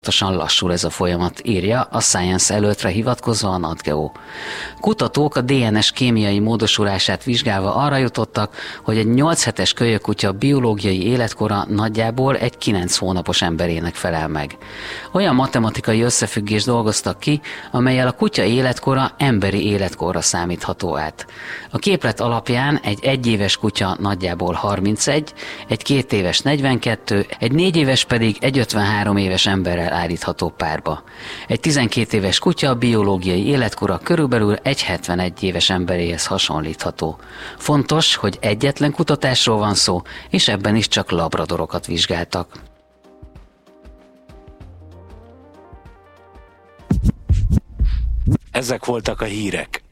lassul ez a folyamat, írja a Science előttre hivatkozva a NatGeo. Kutatók a DNS kémiai módosulását vizsgálva arra jutottak, hogy egy 8 hetes kölyökkutya biológiai életkora nagyjából egy 9 hónapos emberének felel meg. Olyan matematikai összefüggést dolgoztak ki, amellyel a kutya életkora emberi életkorra számítható át. A képlet alapján egy 1 éves kutya nagyjából 31, egy 2 éves 42, egy 4 éves pedig egy 53 éves emberrel állítható párba. Egy 12 éves kutya biológiai életkora körülbelül egy 71 éves emberéhez hasonlítható. Fontos, hogy egyetlen kutatásról van szó, és ebben is csak labradorokat vizsgáltak. Ezek voltak a hírek.